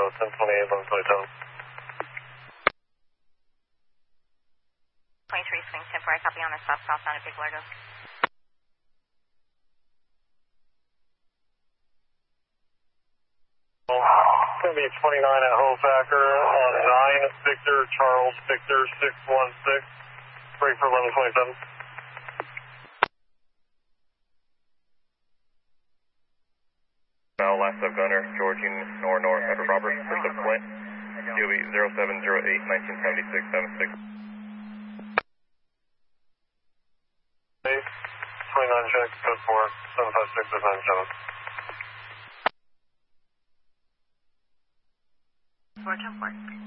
1028, 1127. 23 swing 10 4, I copy on a stop southbound at Big Largo. It's going to be 29 at Hofacker on 9 Victor Charles Victor 616. Break for 1127. Now last Gunner, Georgian North after Roberts, first up Flint. You'll be 0708 1976 76. 29 check, code 4, 756 is 97. 410 4.